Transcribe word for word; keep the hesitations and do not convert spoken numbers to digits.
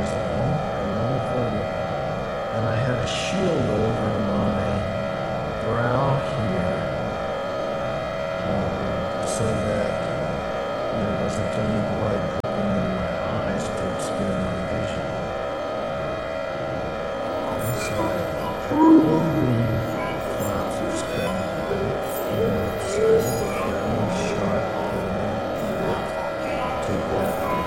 long and one foot, and I had a shield over